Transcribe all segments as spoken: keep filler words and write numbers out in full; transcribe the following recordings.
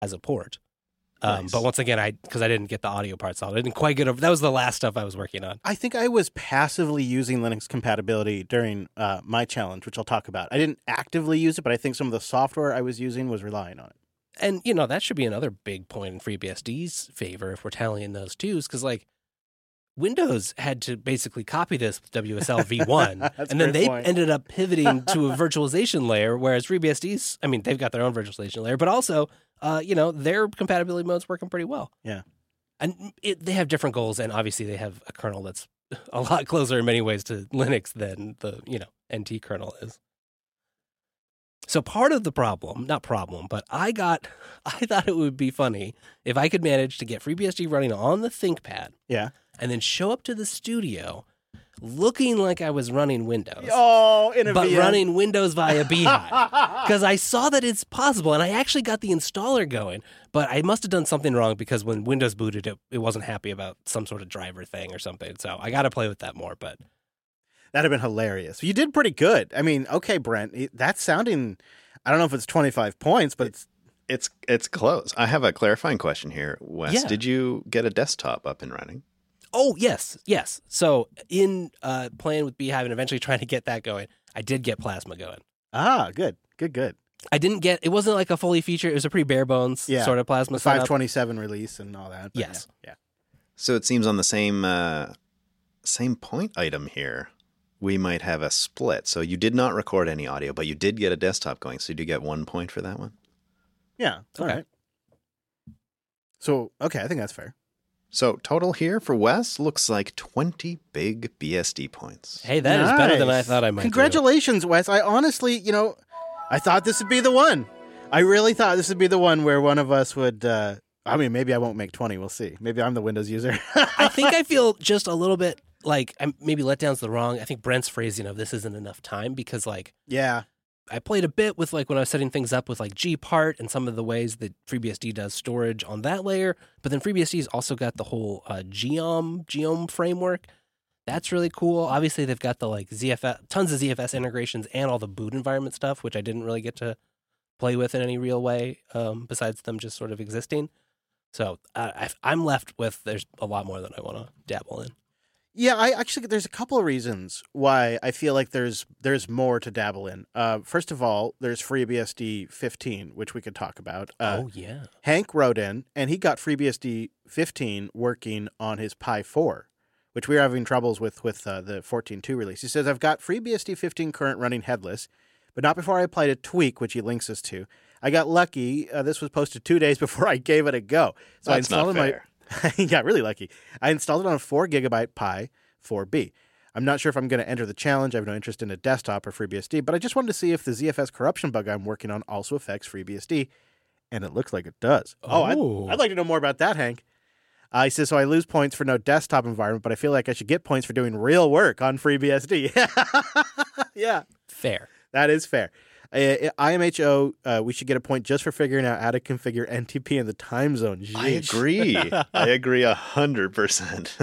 as a port. Um, Nice. But once again, I because I didn't get the audio part solved, I didn't quite get over. That was the last stuff I was working on. I think I was passively using Linux compatibility during uh, my challenge, which I'll talk about. I didn't actively use it, but I think some of the software I was using was relying on it. And, you know, that should be another big point in FreeBSD's favor if we're tallying those twos, because, like, Windows had to basically copy this with W S L v one, and then they point. ended up pivoting to a virtualization layer, whereas FreeBSD's, I mean, they've got their own virtualization layer, but also, uh, you know, their compatibility mode's working pretty well. Yeah. And it, they have different goals, and obviously they have a kernel that's a lot closer in many ways to Linux than the, you know, N T kernel is. So part of the problem, not problem, but I got, I thought it would be funny if I could manage to get FreeBSD running on the ThinkPad. Yeah. And then show up to the studio looking like I was running Windows. Oh, in a But V M. running Windows via Beehive. Because I saw that it's possible, and I actually got the installer going, but I must have done something wrong because when Windows booted, it, it wasn't happy about some sort of driver thing or something. So I got to play with that more, but... That'd have been hilarious. You did pretty good. I mean, okay, Brent, it- that's sounding, I don't know if it's twenty-five points, but it's, It's it's close. I have a clarifying question here, Wes. Yeah. Did you get a desktop up and running? Oh, yes, yes. So in uh, playing with Beehive and eventually trying to get that going, I did get Plasma going. ah, good, good, good. I didn't get, it wasn't like a fully featured, it was a pretty bare bones Yeah. sort of Plasma The setup. five twenty-seven release and all that. but Yes. Yeah. yeah. So it seems on the same uh, same point item here, we might have a split. So you did not record any audio, but you did get a desktop going. So you do get one point for that one. Yeah. All Okay. right. So, okay, I think that's fair. So total here for Wes looks like twenty big B S D points. Hey, that is better than I Nice. thought I might do. Congratulations, Wes. I honestly, you know, I thought this would be the one. I really thought this would be the one where one of us would, uh, I mean, maybe I won't make twenty. We'll see. Maybe I'm the Windows user. I think I feel just a little bit like I'm maybe let down's the wrong. I think Brent's phrasing of this isn't enough time because like yeah. I played a bit with like when I was setting things up with like Gpart and some of the ways that FreeBSD does storage on that layer. But then FreeBSD's also got the whole uh, Geom Geom framework. That's really cool. Obviously, they've got the like Z F S, tons of Z F S integrations and all the boot environment stuff, which I didn't really get to play with in any real way um, besides them just sort of existing. So uh, I, I'm left with there's a lot more that I want to dabble in. Yeah, I actually there's a couple of reasons why I feel like there's there's more to dabble in. Uh, first of all, there's FreeBSD fifteen, which we could talk about. Uh, oh yeah, Hank wrote in, and he got FreeBSD fifteen working on his Pi four, which we were having troubles with with uh, the fourteen point two release. He says, I've got FreeBSD fifteen current running headless, but not before I applied a tweak, which he links us to. I got lucky. Uh, this was posted two days before I gave it a go. So That's I installed not it fair. my yeah, really lucky. I installed it on a four gigabyte Pi four B. I'm not sure if I'm going to enter the challenge. I have no interest in a desktop or FreeBSD, but I just wanted to see if the Z F S corruption bug I'm working on also affects FreeBSD, and it looks like it does. Oh, I'd, Oh. I'd like to know more about that, Hank. Uh, he says, so I lose points for no desktop environment, but I feel like I should get points for doing real work on FreeBSD. Yeah, fair. that is fair. Uh, I M H O, uh, we should get a point just for figuring out how to configure N T P in the time zone. I Jeez. agree. I agree a hundred percent.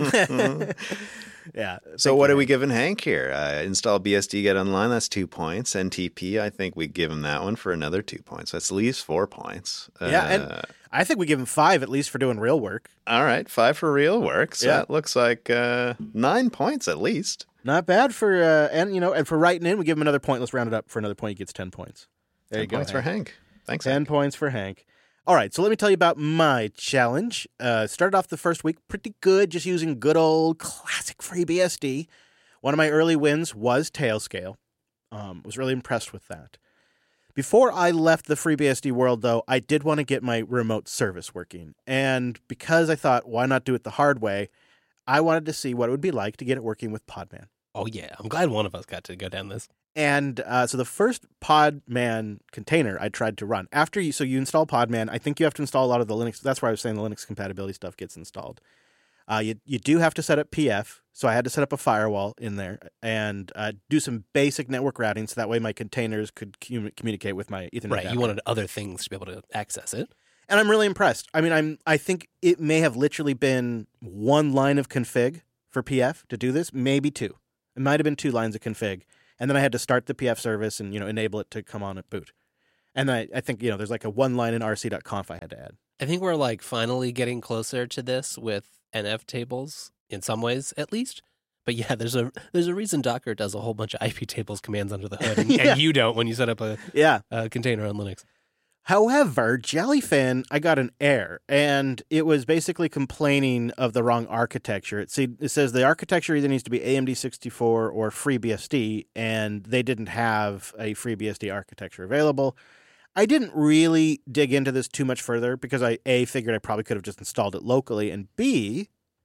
Yeah. So thank what you, are we Hank. giving Hank here? Uh, install B S D, get online. That's two points. N T P, I think we give him that one for another two points. That's at least four points. Yeah, and Uh, I think we give him five at least for doing real work. all right, five for real work. So Yeah. that looks like uh, nine points at least. Not bad for, uh, and you know, and for writing in, we give him another point. Let's round it up for another point. He gets ten points. There Ten you go. points for Hank. Hank. Thanks, ten Hank. points for Hank. All right, so let me tell you about my challenge. Uh, started off the first week pretty good, just using good old classic FreeBSD. One of my early wins was Tailscale. Um, was really impressed with that. Before I left the FreeBSD world, though, I did want to get my remote service working. And because I thought, why not do it the hard way, I wanted to see what it would be like to get it working with Podman. Oh yeah, I'm glad one of us got to go down this. And uh, so the first Podman container I tried to run after you, so you install Podman. I think you have to install a lot of the Linux. That's why I was saying the Linux compatibility stuff gets installed. Uh, you you do have to set up P F, so I had to set up a firewall in there and uh, do some basic network routing, so that way my containers could commu- communicate with my Ethernet. Right, you backbone. wanted other things to be able to access it. And I'm really impressed. I mean, I'm I think it may have literally been one line of config for P F to do this, maybe two. It might have been two lines of config. And then I had to start the P F service and, you know, enable it to come on at boot. And I, I think, you know, there's like a one line in R C dot conf I had to add. I think we're like finally getting closer to this with N F tables in some ways, at least. But yeah, there's a there's a reason Docker does a whole bunch of I P tables commands under the hood, and, Yeah. and you don't when you set up a, Yeah. a container on Linux. However, Jellyfin, I got an error, and it was basically complaining of the wrong architecture. It, see, it says the architecture either needs to be A M D sixty-four or FreeBSD, and they didn't have a FreeBSD architecture available. I didn't really dig into this too much further because I, A, figured I probably could have just installed it locally, and B,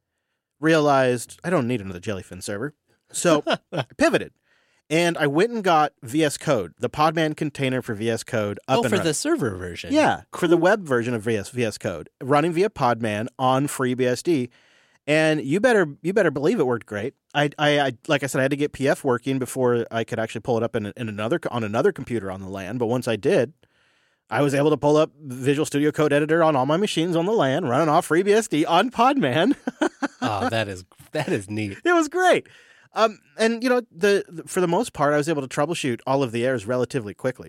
realized I don't need another Jellyfin server. So I pivoted. And I went and got V S Code, the Podman container for V S Code, up oh, and for running. the server version. Yeah, for the web version of V S, V S Code, running via Podman on FreeBSD. And you better you better believe it worked great. I, I, I like I said, I had to get P F working before I could actually pull it up in, in another on another computer on the LAN. But once I did, I was able to pull up Visual Studio Code Editor on all my machines on the LAN, running off FreeBSD on Podman. Oh, that is that is neat. It was great. Um, and, you know, the, the for the most part, I was able to troubleshoot all of the errors relatively quickly.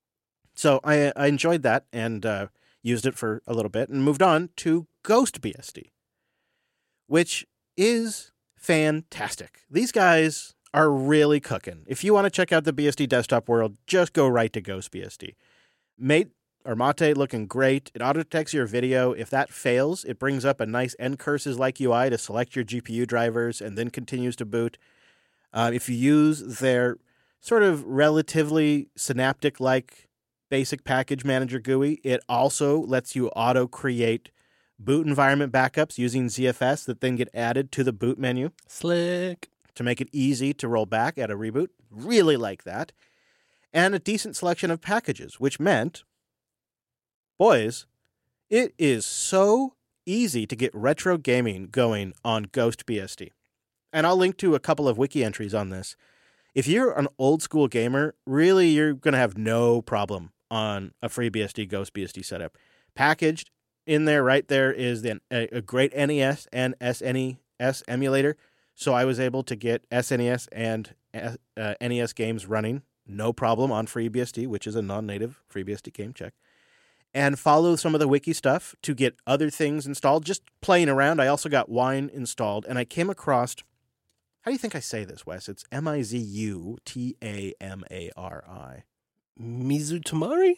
So I, I enjoyed that and uh, used it for a little bit and moved on to GhostBSD, which is fantastic. These guys are really cooking. If you want to check out the B S D desktop world, just go right to GhostBSD. Mate or Mate looking great. It auto-detects your video. If that fails, it brings up a nice ncurses-like U I to select your G P U drivers and then continues to boot. Uh, if you use their sort of relatively Synaptic-like basic package manager G U I, it also lets you auto-create boot environment backups using Z F S that then get added to the boot menu Slick. to make it easy to roll back at a reboot. Really like that. And a decent selection of packages, which meant, boys, it is so easy to get retro gaming going on GhostBSD. And I'll link to a couple of wiki entries on this. If you're an old school gamer, really you're going to have no problem on a FreeBSD GhostBSD setup. Packaged in there, right there, is the, a, a great N E S and S N E S emulator. So I was able to get S N E S and uh, N E S games running, no problem, on FreeBSD, which is a non-native FreeBSD game, check. And follow some of the wiki stuff to get other things installed. Just playing around, I also got Wine installed, and I came across, how do you think I say this, Wes? It's M I Z U T A M A R I. Mizutamari?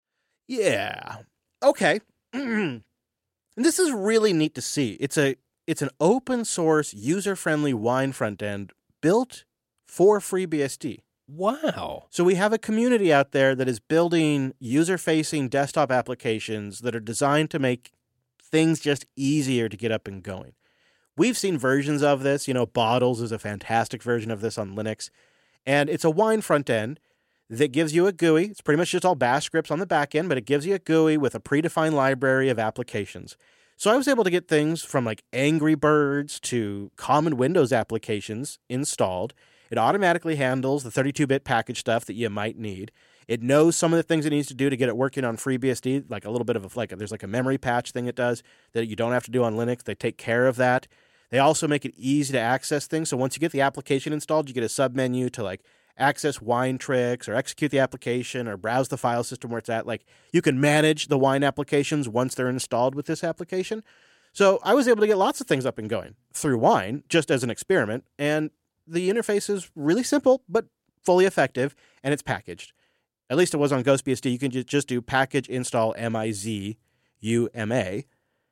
Yeah. Okay. And this is really neat to see. It's a it's an open source, user-friendly Wine front end built for FreeBSD. Wow. So we have a community out there that is building user-facing desktop applications that are designed to make things just easier to get up and going. We've seen versions of this. You know, Bottles is a fantastic version of this on Linux. And it's a Wine front end that gives you a G U I. It's pretty much just all bash scripts on the back end, but it gives you a G U I with a predefined library of applications. So I was able to get things from like Angry Birds to common Windows applications installed. It automatically handles the thirty-two bit package stuff that you might need. It knows some of the things it needs to do to get it working on FreeBSD, like a little bit of a, like a, there's like a memory patch thing it does that you don't have to do on Linux. They take care of that. They also make it easy to access things. So once you get the application installed, you get a submenu to like access Wine tricks or execute the application or browse the file system where it's at. Like you can manage the Wine applications once they're installed with this application. So I was able to get lots of things up and going through Wine just as an experiment. And the interface is really simple, but fully effective, and it's packaged. At least it was on GhostBSD. You can just do package install M I Z U M A,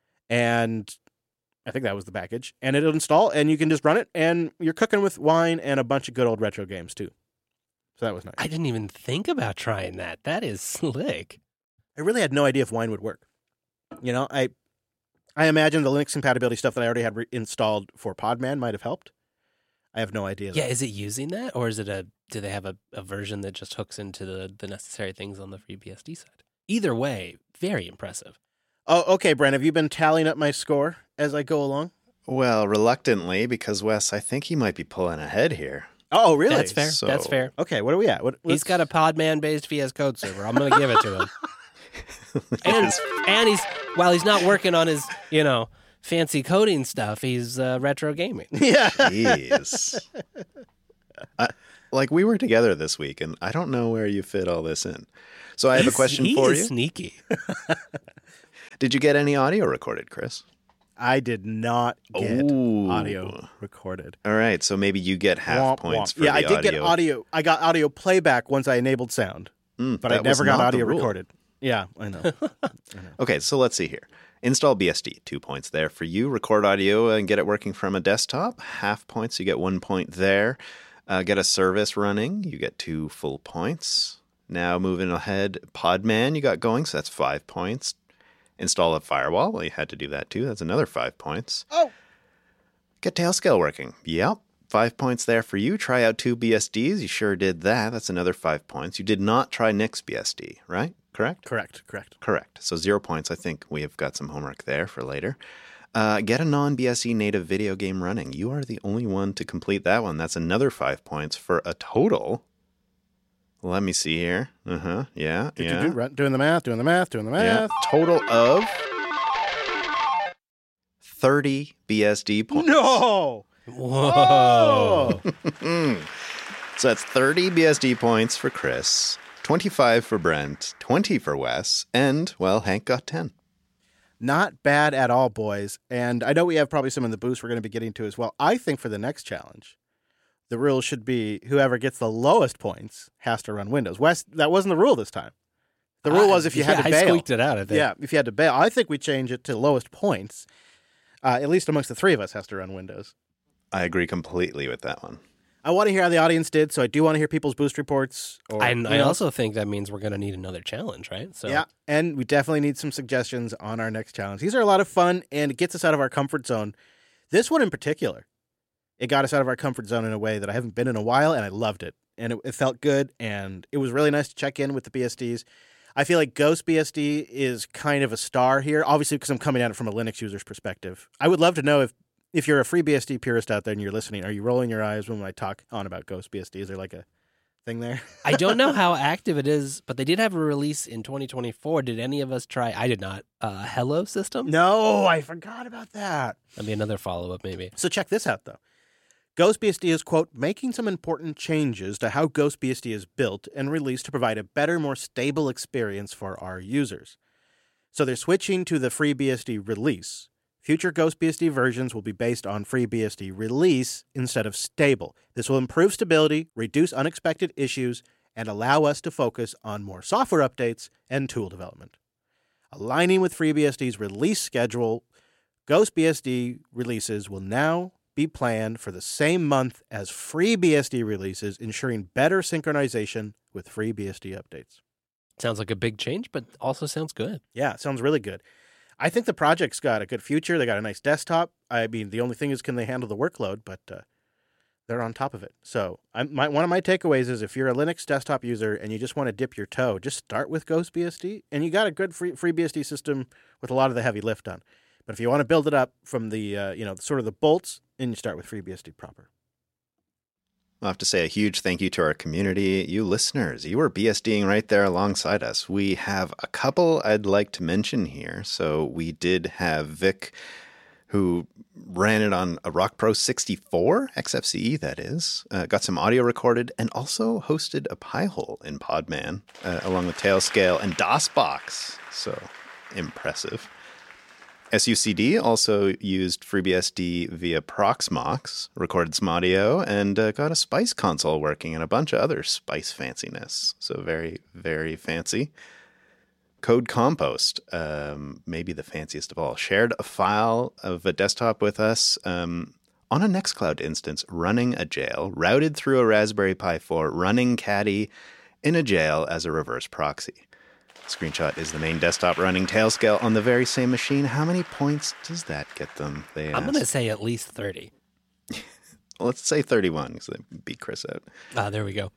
and I think that was the package. And it'll install, and you can just run it, and you're cooking with Wine and a bunch of good old retro games, too. So that was nice. I didn't even think about trying that. That is slick. I really had no idea if Wine would work. You know, I I imagine the Linux compatibility stuff that I already had re- installed for Podman might have helped. I have no idea. Yeah, is it using that, or is it a? Do they have a, a version that just hooks into the, the necessary things on the FreeBSD side? Either way, very impressive. Oh, okay, Brent. Have you been tallying up my score as I go along? Well, reluctantly, because Wes, I think he might be pulling ahead here. Oh, really? That's fair. So- That's fair. Okay, what are we at? What, He's got a Podman-based V S Code server. I'm going to give it to him. and and he's while he's not working on his, you know, fancy coding stuff, he's uh, retro gaming. yeah. Jeez. I, like we were together this week, and I don't know where you fit all this in. So I have He's, a question he for is you. Sneaky. Did you get any audio recorded, Chris? I did not get Ooh. audio recorded. All right, so maybe you get half Womp, points womp. for yeah, the I did audio. get audio. I got audio playback once I enabled sound, Mm, but I that was never got not the audio rule. recorded. Yeah, I know. I know. Okay, so let's see here. Install B S D, two points there for you. Record audio and get it working from a desktop, half points, you get one point there. Uh, get a service running, you get two full points. Now moving ahead, Podman you got going, so that's five points. Install a firewall, well, you had to do that too, that's another five points. Oh! Get Tailscale working, yep. Five points there for you. Try out two B S Ds. You sure did that. That's another five points. You did not try Nix B S D, right? Correct? Correct, correct. Correct. So zero points. I think we have got some homework there for later. Uh, get a non-B S D native video game running. You are the only one to complete that one. That's another five points for a total. Let me see here. Uh-huh. Yeah, Do, yeah. do, do, doing the math, doing the math, doing the yeah. math. Total of thirty B S D points. No! Whoa. Oh! So that's thirty B S D points for Chris, twenty-five for Brent, twenty for Wes, and, well, Hank got ten. Not bad at all, boys. And I know we have probably some in the boost we're going to be getting to as well. I think for the next challenge, the rule should be whoever gets the lowest points has to run Windows. Wes, that wasn't the rule this time. The rule I- was if you yeah, had to I bail. squeaked it out, I think. Yeah, if you had to bail. I think we change it to lowest points. Uh, at least amongst the three of us has to run Windows. I agree completely with that one. I want to hear how the audience did, so I do want to hear people's boost reports. Or, And you I know, also think that means we're going to need another challenge, right? So Yeah, and we definitely need some suggestions on our next challenge. These are a lot of fun, and it gets us out of our comfort zone. This one in particular, it got us out of our comfort zone in a way that I haven't been in a while, and I loved it. And it, it felt good, and it was really nice to check in with the B S Ds. I feel like Ghost B S D is kind of a star here, obviously because I'm coming at it from a Linux user's perspective. I would love to know if If you're a FreeBSD purist out there and you're listening, are you rolling your eyes when I talk on about Ghost B S D? Is there like a thing there? I don't know how active it is, but they did have a release in twenty twenty-four. Did any of us try? I did not. Uh, Hello System? No, I forgot about that. That'd be another follow-up, maybe. So check this out, though. Ghost B S D is, quote, making some important changes to how Ghost B S D is built and released to provide a better, more stable experience for our users. So they're switching to the FreeBSD release. Future Ghost B S D versions will be based on FreeBSD release instead of stable. This will improve stability, reduce unexpected issues, and allow us to focus on more software updates and tool development. Aligning with FreeBSD's release schedule, Ghost B S D releases will now be planned for the same month as FreeBSD releases, ensuring better synchronization with FreeBSD updates. Sounds like a big change, but also sounds good. Yeah, it sounds really good. I think the project's got a good future. They got a nice desktop. I mean, the only thing is, can they handle the workload? But uh, they're on top of it. So I, my, one of my takeaways is if you're a Linux desktop user and you just want to dip your toe, just start with Ghost B S D. And you got a good free, free B S D system with a lot of the heavy lift done. But if you want to build it up from the, uh, you know, sort of the bolts, then you start with FreeBSD proper. I'll have to say a huge thank you to our community, you listeners. You were BSDing right there alongside us. We have a couple I'd like to mention here. So we did have Vic, who ran it on a Rock Pro sixty-four, X F C E that is, uh, got some audio recorded, and also hosted a Pi-hole in Podman, uh, along with Tailscale and DOSBox. So impressive. S U C D also used FreeBSD via Proxmox, recorded some audio, and uh, got a Spice console working and a bunch of other Spice fanciness. So very, very fancy. Code Compost, um, maybe the fanciest of all, shared a file of a desktop with us um, on a Nextcloud instance running a jail, routed through a Raspberry Pi four, running Caddy in a jail as a reverse proxy. Screenshot is the main desktop running Tailscale on the very same machine. How many points does that get them? They I'm going to asked. say at least thirty. Let's say thirty-one because they beat Chris out. Ah, there we go.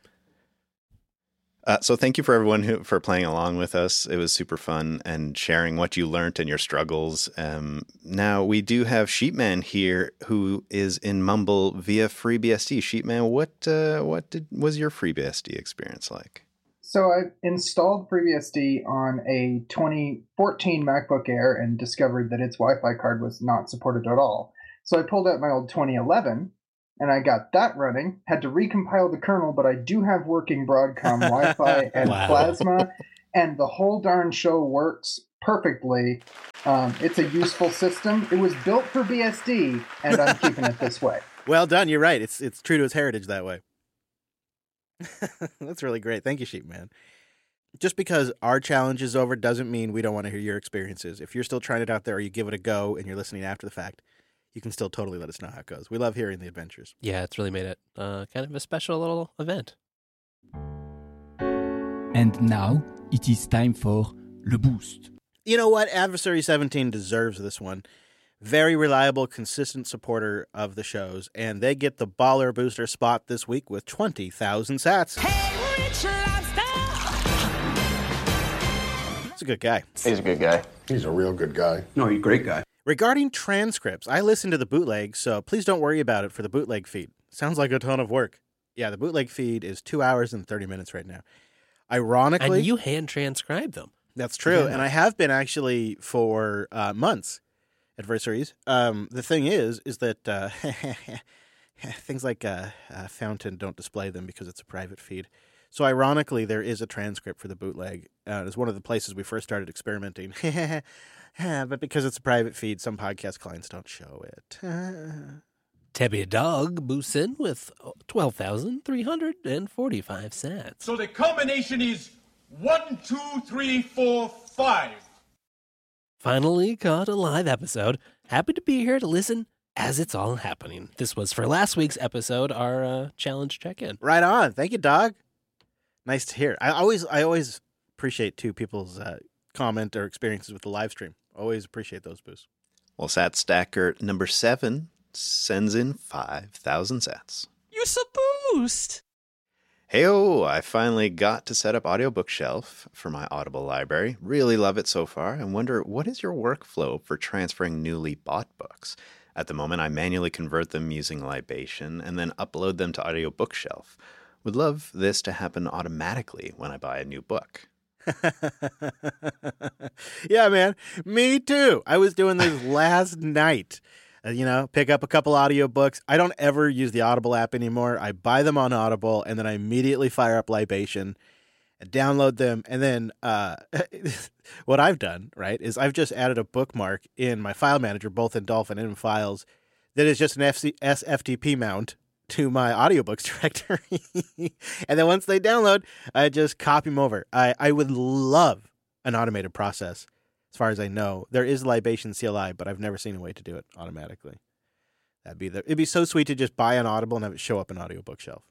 Uh, so thank you for everyone who for playing along with us. It was super fun and sharing what you learned and your struggles. Um, now we do have Sheepman here who is in Mumble via FreeBSD. Sheepman, what uh, what did was your FreeBSD experience like? So I installed FreeBSD on a twenty fourteen MacBook Air and discovered that its Wi-Fi card was not supported at all. So I pulled out my old twenty eleven and I got that running. Had to recompile the kernel, but I do have working Broadcom Wi-Fi and Wow. Plasma, and the whole darn show works perfectly. Um, it's a useful system. It was built for B S D, and I'm keeping it this way. Well done. You're right. It's it's true to its heritage that way. That's really great. Thank you, Sheep Man. Just because our challenge is over doesn't mean we don't want to hear your experiences. If you're still trying it out there or you give it a go and you're listening after the fact, you can still totally let us know how it goes. We love hearing the adventures. Yeah, it's really made it uh, kind of a special little event. And now it is time for Le Boost. You know what? Adversary seventeen deserves this one. Very reliable, consistent supporter of the shows, and they get the baller booster spot this week with twenty thousand sats. Hey, Rich Lobster! He's a good guy. He's a good guy. He's a real good guy. No, he's a great guy. Regarding transcripts, I listen to the bootleg, so please don't worry about it for the bootleg feed. Sounds like a ton of work. Yeah, the bootleg feed is two hours and thirty minutes right now. Ironically, And you hand transcribe them. that's true, Yeah. and I have been actually for uh, months. Adversaries. Um, the thing is, is that uh, things like uh, uh, Fountain don't display them because it's a private feed. So ironically, there is a transcript for the bootleg. Uh, it's one of the places we first started experimenting. But because it's a private feed, some podcast clients don't show it. Tebby Dog boosts in with twelve thousand three hundred forty-five sats. So the combination is one, two, three, four, five. Finally caught a live episode. Happy to be here to listen as it's all happening. This was for last week's episode, our uh, challenge check-in. Right on. Thank you, dog. Nice to hear. I always, I always appreciate too people's uh, comment or experiences with the live stream. Always appreciate those boosts. Well, Sat Stacker number seven sends in five thousand sats. You a boost! Heyo, I finally got to set up Audiobook Shelf for my Audible library. Really love it so far and wonder, what is your workflow for transferring newly bought books? At the moment, I manually convert them using Libation and then upload them to Audiobook Shelf. Would love this to happen automatically when I buy a new book. Yeah, man. Me too. I was doing this last night. Uh, you know, pick up a couple audiobooks. I don't ever use the Audible app anymore. I buy them on Audible, and then I immediately fire up Libation and download them. And then uh, what I've done, right, is I've just added a bookmark in my file manager, both in Dolphin and in Files, that is just an F C- S F T P mount to my audiobooks directory. And then once they download, I just copy them over. I, I would love an automated process. As far as I know, there is Libation C L I, but I've never seen a way to do it automatically. That'd be the, it'd be so sweet to just buy an Audible and have it show up in Audiobook Shelf.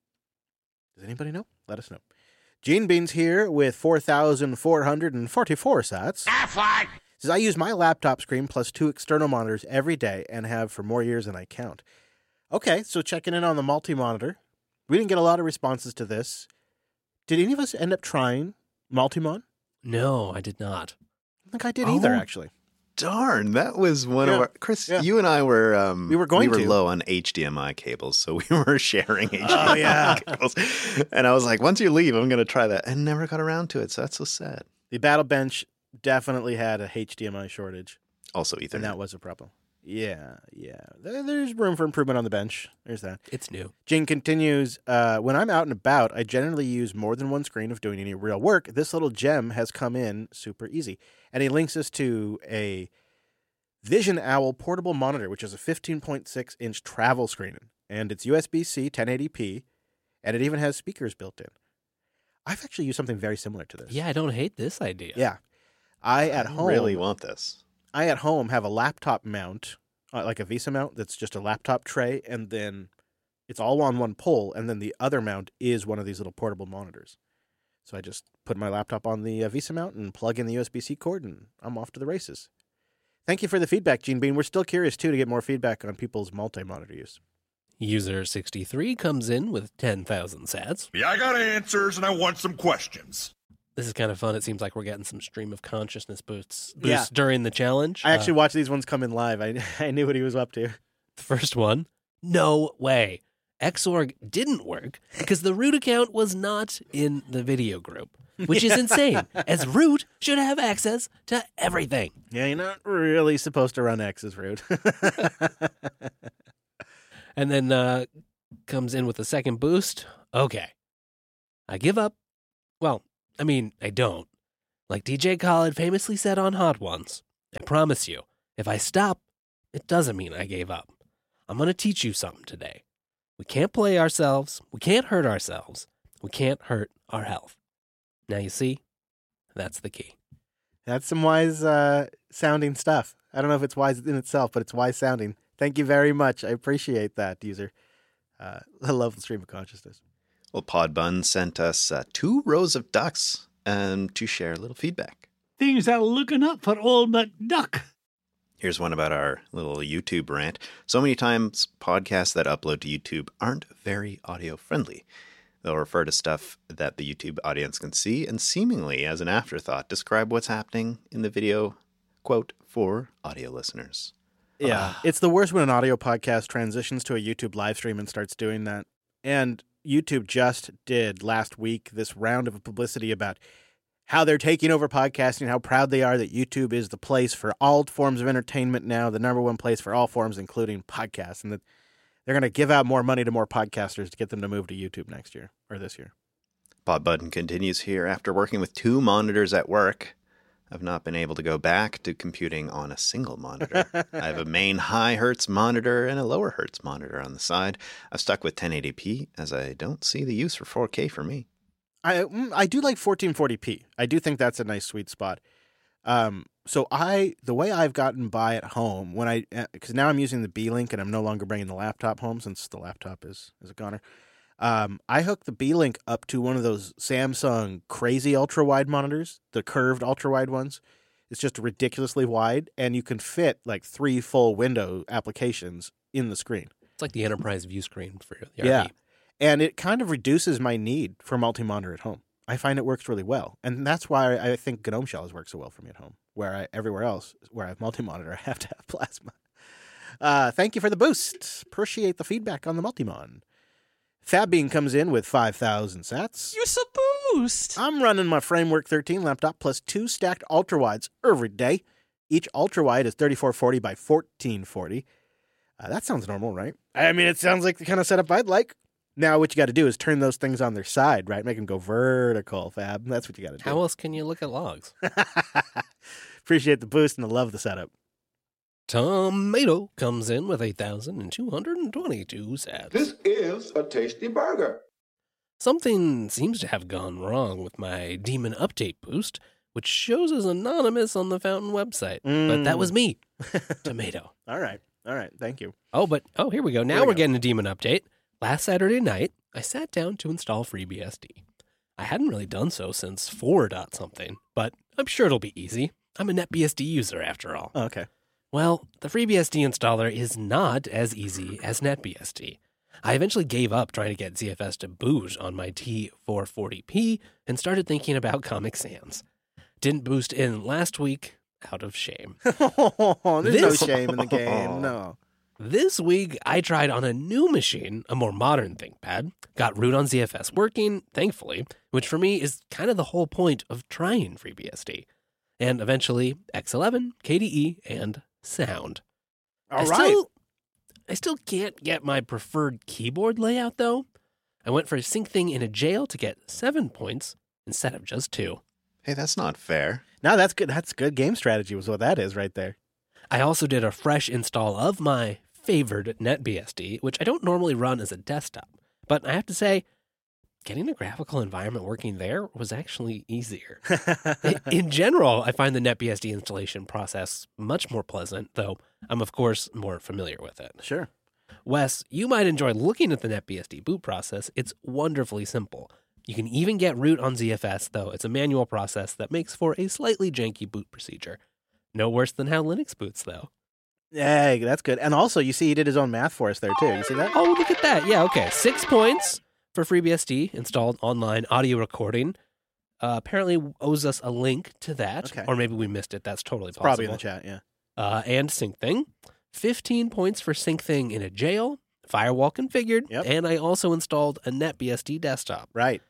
Does anybody know? Let us know. Gene Bean's here with four thousand four hundred forty-four sats. Affleck! Says, I use my laptop screen plus two external monitors every day and have for more years than I count. Okay, so checking in on the multi-monitor. We didn't get a lot of responses to this. Did any of us end up trying multi-mon? No, I did not. I think I did either, Oh. actually. Darn, that was one Yeah. of our... Chris, Yeah. you and I were... Um, We were going We were to. low on H D M I cables, so we were sharing H D M I Oh, yeah. cables. And I was like, once you leave, I'm going to try that. And never got around to it, so that's so sad. The Battle Bench definitely had a H D M I shortage, Also, Ethernet. and that was a problem. Yeah, yeah. There, there's room for improvement on the bench. There's that. It's new. Jane continues, uh, when I'm out and about, I generally use more than one screen if doing any real work. This little gem has come in super easy. And he links us to a Vision Owl portable monitor, which is a fifteen point six inch travel screen. And it's U S B C ten eighty p, and it even has speakers built in. I've actually used something very similar to this. Yeah, I don't hate this idea. Yeah. I, at I home... really want this. I at home have a laptop mount, uh, like a Visa mount that's just a laptop tray, and then it's all on one pole, and then the other mount is one of these little portable monitors. So I just put my laptop on the uh, Visa mount and plug in the U S B C cord, and I'm off to the races. Thank you for the feedback, Gene Bean. We're still curious, too, to get more feedback on people's multi-monitor use. User sixty-three comes in with ten thousand sats. Yeah, I got answers and I want some questions. This is kind of fun. It seems like we're getting some stream of consciousness boosts, boosts Yeah. during the challenge. I actually Uh, watched these ones come in live. I, I knew what he was up to. the first one, no way. Xorg didn't work because the root account was not in the video group, which is insane, as root should have access to everything. Yeah, you're not really supposed to run X's root. And then uh, comes in with a second boost. Okay. I give up. Well, I mean, I don't. Like D J Khaled famously said on Hot Ones, I promise you, if I stop, it doesn't mean I gave up. I'm going to teach you something today. We can't play ourselves. We can't hurt ourselves. We can't hurt our health. Now you see, that's the key. That's some wise uh, sounding stuff. I don't know if it's wise in itself, but it's wise sounding. Thank you very much. I appreciate that, user. Uh, I love the stream of consciousness. Well, Podbun sent us uh, two rows of ducks um, to share a little feedback. Things are looking up for old McDuck. Here's one about our little YouTube rant. So many times podcasts that upload to YouTube aren't very audio friendly. They'll refer to stuff that the YouTube audience can see and seemingly, as an afterthought, describe what's happening in the video, quote, for audio listeners. Yeah, it's the worst when an audio podcast transitions to a YouTube live stream and starts doing that. And YouTube just did last week this round of publicity about how they're taking over podcasting, how proud they are that YouTube is the place for all forms of entertainment now, the number one place for all forms, including podcasts, and that they're going to give out more money to more podcasters to get them to move to YouTube next year or this year. Podbun continues here. After working with two monitors at work, I've not been able to go back to computing on a single monitor. I have a main high hertz monitor and a lower hertz monitor on the side. I've stuck with ten eighty p as I don't see the use for four K for me. I I do like fourteen forty p. I do think that's a nice sweet spot. Um, so I the way I've gotten by at home when I because now I'm using the B-Link and I'm no longer bringing the laptop home since the laptop is is a goner. Um, I hook the B-Link up to one of those Samsung crazy ultra wide monitors, the curved ultra wide ones. It's just ridiculously wide, and you can fit like three full window applications in the screen. It's like the enterprise view screen for the Yeah. R V. And it kind of reduces my need for multi-monitor at home. I find it works really well. And that's why I think GNOME Shells work so well for me at home, where I, everywhere else, where I have multi-monitor, I have to have Plasma. Uh, thank you for the boost. Appreciate the feedback on the Multimon. Fabbean comes in with five thousand sats. Use a boost. I'm running my Framework thirteen laptop plus two stacked ultrawides every day. Each ultrawide is thirty-four forty by fourteen forty. Uh, that sounds normal, right? I mean, it sounds like the kind of setup I'd like. Now, what you got to do is turn those things on their side, right? Make them go vertical, Fab. That's what you got to do. How else can you look at logs? Appreciate the boost and I love the setup. Tomato comes in with eight thousand two hundred twenty-two sats. This is a tasty burger. Something seems to have gone wrong with my Demon Update boost, which shows as anonymous on the Fountain website. Mm. But that was me. Tomato. All right. All right. Thank you. Oh, but, oh, here we go. Now Here we we're go. getting a Demon Update. Last Saturday night, I sat down to install FreeBSD. I hadn't really done so since four dot something, but I'm sure it'll be easy. I'm a NetBSD user after all. Oh, okay. Well, the FreeBSD installer is not as easy as NetBSD. I eventually gave up trying to get Z F S to boot on my T four forty p and started thinking about Comic Sans. Didn't boost in last week out of shame. There's This- no shame in the game. No. This week, I tried on a new machine, a more modern ThinkPad, got root on Z F S working, thankfully, which for me is kind of the whole point of trying FreeBSD. And eventually, X eleven, K D E, and sound. All I right. Still, I still can't get my preferred keyboard layout, though. I went for a sync thing in a jail to get seven points instead of just two. Hey, that's not fair. No, that's good. That's good game strategy was what that is right there. I also did a fresh install of my favored NetBSD, which I don't normally run as a desktop. But I have to say, getting a graphical environment working there was actually easier. In general, I find the NetBSD installation process much more pleasant, though I'm, of course, more familiar with it. Sure. Wes, you might enjoy looking at the NetBSD boot process. It's wonderfully simple. You can even get root on Z F S, though it's a manual process that makes for a slightly janky boot procedure. No worse than how Linux boots, though. Yeah, that's good. And also, you see, he did his own math for us there, too. You see that? Oh, look at that. Yeah, okay. Six points for FreeBSD installed online audio recording. Uh, apparently owes us a link to that. Okay. Or maybe we missed it. That's totally It's possible. probably in the chat, yeah. Uh, and SyncThing. fifteen points for SyncThing in a jail. Firewall configured. Yep. And I also installed a NetBSD desktop. Right.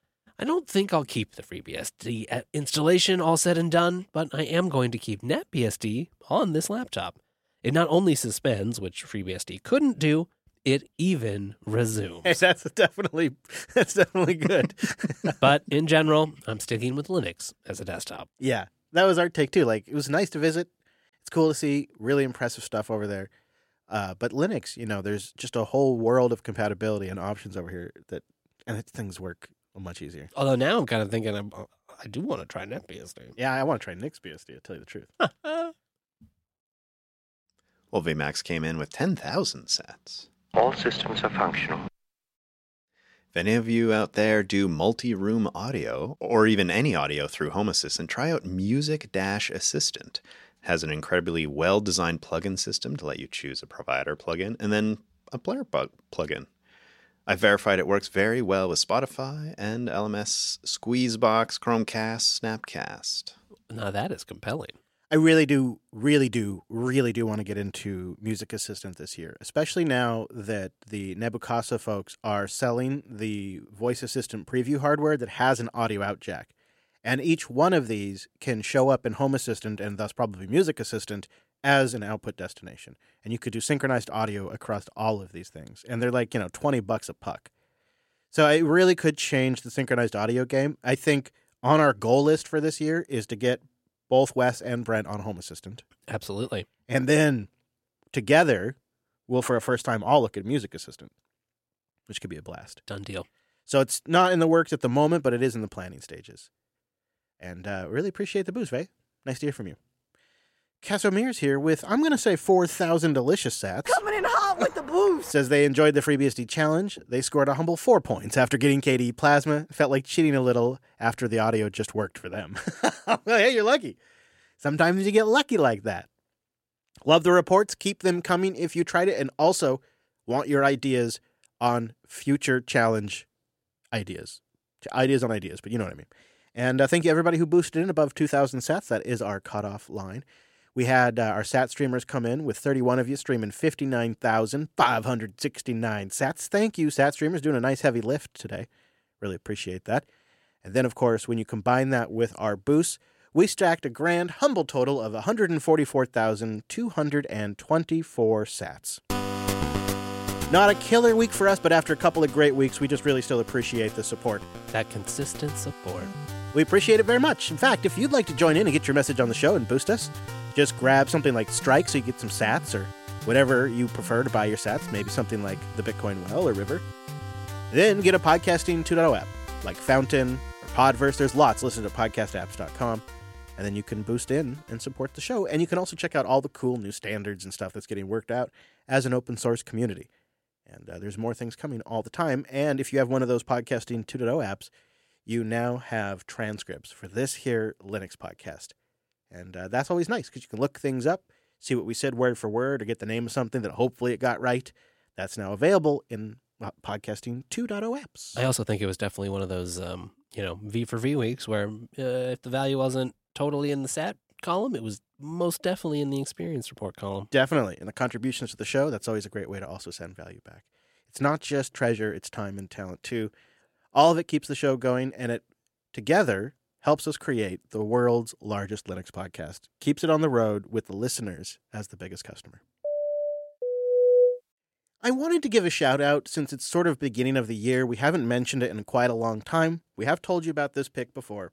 I don't think I'll keep the FreeBSD at installation all said and done, but I am going to keep NetBSD on this laptop. It not only suspends, which FreeBSD couldn't do, it even resumes. Hey, that's definitely that's definitely good. But in general, I'm sticking with Linux as a desktop. Yeah, that was our take too. Like, it was nice to visit. It's cool to see really impressive stuff over there. Uh, but Linux, you know, there's just a whole world of compatibility and options over here that, and it, things work much easier. Although now I'm kind of thinking I'm, I do want to try NetBSD. Yeah, I want to try NixBSD, to tell you the truth. Well, VMAX came in with ten thousand sats. All systems are functional. If any of you out there do multi-room audio, or even any audio through Home Assistant, try out Music Dash Assistant. It has an incredibly well-designed plugin system to let you choose a provider plugin, and then a player plug- plugin. I've verified it works very well with Spotify and L M S, Squeezebox, Chromecast, Snapcast. Now that is compelling. I really do, really do, really do want to get into Music Assistant this year, especially now that the Nebukasa folks are selling the voice assistant preview hardware that has an audio out jack. And each one of these can show up in Home Assistant and thus probably Music Assistant as an output destination. And you could do synchronized audio across all of these things. And they're like, you know, twenty bucks a puck. So it really could change the synchronized audio game. I think on our goal list for this year is to get both Wes and Brent on Home Assistant. Absolutely. And then together, we'll for a first time all look at Music Assistant, which could be a blast. Done deal. So it's not in the works at the moment, but it is in the planning stages. And uh, really appreciate the boost, Vay. Nice to hear from you. Casimir's here with, I'm going to say, four thousand delicious sats. Coming in hot with the boost. Says they enjoyed the FreeBSD challenge. They scored a humble four points after getting K D E Plasma. Felt like cheating a little after the audio just worked for them. Hey, you're lucky. Sometimes you get lucky like that. Love the reports. Keep them coming if you tried it. And also want your ideas on future challenge ideas. Ideas on ideas, but you know what I mean. And uh, thank you everybody who boosted in above two thousand sats. That is our cutoff line. We had uh, our sat streamers come in with thirty-one of you streaming fifty-nine thousand five hundred sixty-nine sats. Thank you, sat streamers, doing a nice heavy lift today. Really appreciate that. And then, of course, when you combine that with our boosts, we stacked a grand, humble total of one hundred forty-four thousand two hundred twenty-four sats. Not a killer week for us, but after a couple of great weeks, we just really still appreciate the support. That consistent support. We appreciate it very much. In fact, if you'd like to join in and get your message on the show and boost us, just grab something like Strike so you get some sats or whatever you prefer to buy your sats, maybe something like the Bitcoin Well or River. Then get a Podcasting two point oh app like Fountain or Podverse. There's lots listed at podcast apps dot com. And then you can boost in and support the show. And you can also check out all the cool new standards and stuff that's getting worked out as an open source community. And uh, there's more things coming all the time. And if you have one of those Podcasting two point oh apps, you now have transcripts for this here Linux podcast. And uh, that's always nice because you can look things up, see what we said word for word, or get the name of something that hopefully it got right. That's now available in uh, Podcasting two point oh apps. I also think it was definitely one of those, um, you know, V for V weeks where uh, if the value wasn't totally in the sat column, it was most definitely in the experience report column. Definitely. And the contributions to the show, that's always a great way to also send value back. It's not just treasure, it's time and talent too. All of it keeps the show going, and it together helps us create the world's largest Linux podcast. Keeps it on the road with the listeners as the biggest customer. I wanted to give a shout out since it's sort of beginning of the year. We haven't mentioned it in quite a long time. We have told you about this pick before.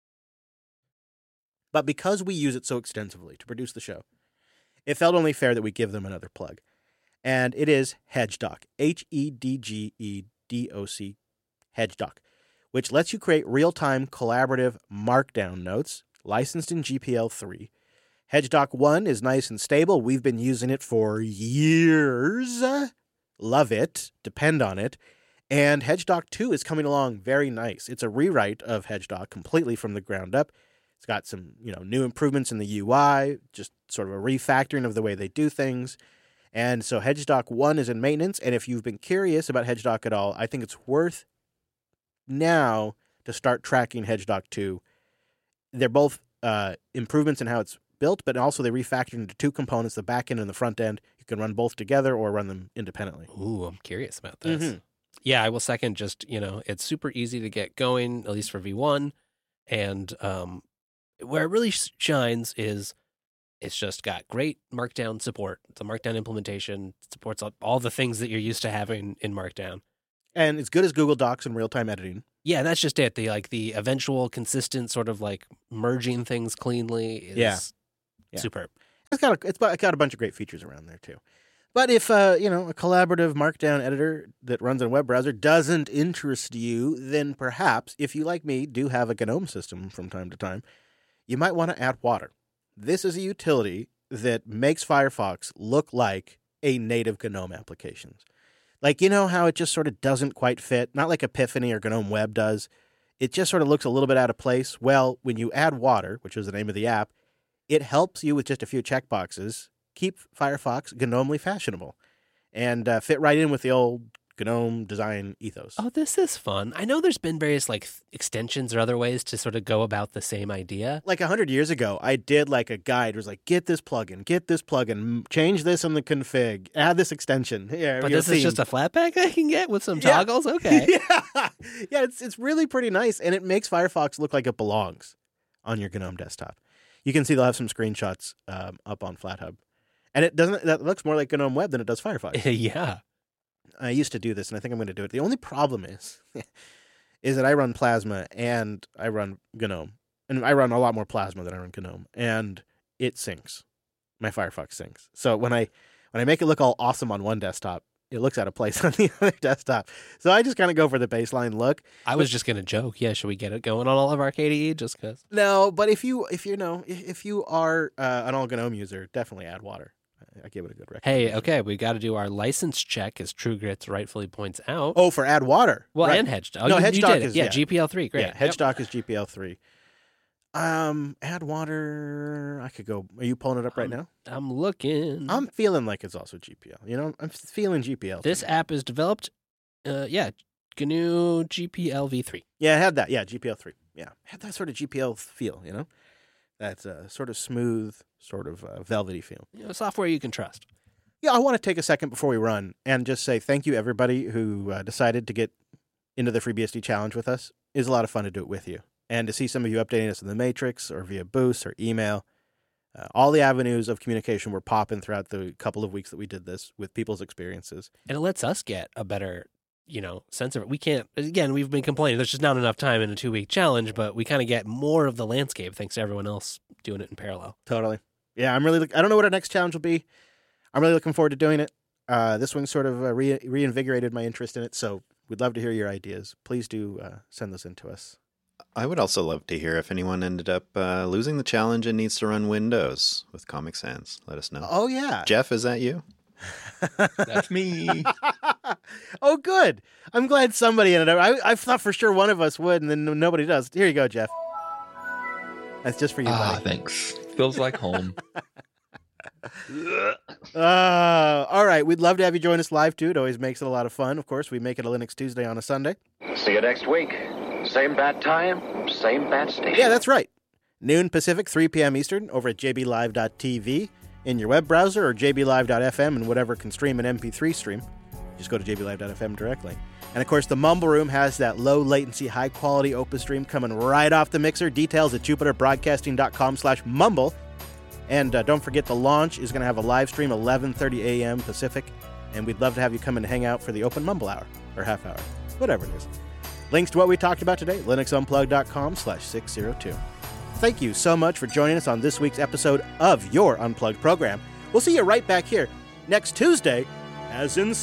But because we use it so extensively to produce the show, it felt only fair that we give them another plug. And it is HedgeDoc, H E D G E D O C, HedgeDoc, which lets you create real-time collaborative markdown notes, licensed in G P L three. HedgeDoc one is nice and stable. We've been using it for years. Love it. Depend on it. And HedgeDoc two is coming along very nice. It's a rewrite of HedgeDoc completely from the ground up. It's got some, you know, new improvements in the U I, just sort of a refactoring of the way they do things. And so HedgeDoc one is in maintenance. And if you've been curious about HedgeDoc at all, I think it's worth now to start tracking HedgeDoc two. They're both uh, improvements in how it's built, but also they refactored into two components, the back end and the front end. You can run both together or run them independently. Ooh, I'm curious about this. Mm-hmm. Yeah, I will second just, you know, it's super easy to get going, at least for V one. And um, where it really shines is It's just got great Markdown support. It's a Markdown implementation. It supports all- all the things that you're used to having in Markdown. And it's good as Google Docs and real-time editing. Yeah, that's just it. The like the eventual, consistent sort of like merging things cleanly is Yeah. Yeah. superb. It's got a, it's got a bunch of great features around there too. But if uh, you know, a collaborative Markdown editor that runs on a web browser doesn't interest you, then perhaps, if you like me do have a GNOME system from time to time, you might want to add Water. This is a utility that makes Firefox look like a native GNOME application. Like, you know how it just sort of doesn't quite fit? Not like Epiphany or GNOME Web does. It just sort of looks a little bit out of place. Well, when you add Water, which is the name of the app, it helps you with just a few checkboxes keep Firefox GNOMely fashionable and uh, fit right in with the old GNOME design ethos. Oh, this is fun. I know there's been various like th- extensions or other ways to sort of go about the same idea. Like a hundred years ago, I did like a guide. It was like, get this plugin, get this plugin, change this in the config, add this extension. Yeah, But your this is theme. just a Flatpak I can get with some Yeah. toggles? Okay. yeah, yeah. It's it's really pretty nice, and it makes Firefox look like it belongs on your GNOME desktop. You can see they'll have some screenshots um, up on FlatHub, and it doesn't. That looks more like GNOME Web than it does Firefox. yeah. I used to do this, and I think I'm going to do it. The only problem is, is that I run Plasma and I run GNOME, and I run a lot more Plasma than I run GNOME, and it syncs. My Firefox syncs. So when I when I make it look all awesome on one desktop, it looks out of place on the other desktop. So I just kind of go for the baseline look. I was just going to joke. Yeah, should we get it going on all of our K D E just because? No, but if you if you know if you are uh, an all GNOME user, definitely add Water. I give it a good recommendation. Hey, okay, we got to do our license check, as TrueGrits rightfully points out. Oh, for add Water. well, right. and Hedgedoc. Oh, No, you, you Hedgedoc did it. is- yeah, yeah. G P L three. Great. Yeah, Hedgedoc is G P L three. Um, add Water. I could go. Are you pulling it up right Um, now? I'm looking. I'm feeling like it's also G P L. You know, I'm feeling G P L. This app is developed, uh, yeah, G N U G P L v three. Yeah, it had that. Yeah, G P L three. Yeah, it had that sort of G P L feel. You know, that uh, sort of smooth, sort of uh, velvety feel. You know, software you can trust. Yeah, I want to take a second before we run and just say thank you, everybody who uh, decided to get into the FreeBSD challenge with us. It was a lot of fun to do it with you. And to see some of you updating us in the Matrix or via Boost or email. Uh, all the avenues of communication were popping throughout the couple of weeks that we did this with people's experiences. And it lets us get a better, you know, sense of it. We can't, again, we've been complaining, there's just not enough time in a two-week challenge, but we kind of get more of the landscape thanks to everyone else doing it in parallel. Totally. Yeah, I'm really, I don't know what our next challenge will be. I'm really looking forward to doing it. Uh, this one sort of uh, re- reinvigorated my interest in it, so we'd love to hear your ideas. Please do uh, send those in to us. I would also love to hear if anyone ended up uh, losing the challenge and needs to run Windows with Comic Sans. Let us know. Oh, yeah. Jeff, is that you? That's me. Oh, good. I'm glad somebody ended up. I, I thought for sure one of us would, and then nobody does. Here you go, Jeff. That's just for you, Ah, buddy. thanks. Feels like home. Uh, all right. We'd love to have you join us live, too. It always makes it a lot of fun. Of course, we make it a Linux Tuesday on a Sunday. See you next week. Same bad time, same bad station. Yeah, that's right. Noon Pacific, three p.m. Eastern, over at j b live dot t v in your web browser or j b live dot f m and whatever can stream an M P three stream. Just go to j b live dot f m directly. And of course, the Mumble Room has that low latency, high quality Opus stream coming right off the mixer. Details at jupiter broadcasting dot com slash mumble. And uh, don't forget, the launch is going to have a live stream eleven thirty a.m. Pacific. And we'd love to have you come and hang out for the open Mumble hour or half hour, whatever it is. Links to what we talked about today, linux unplugged dot com slash six oh two. Thank you so much for joining us on this week's episode of your Unplugged program. We'll see you right back here next Tuesday, as in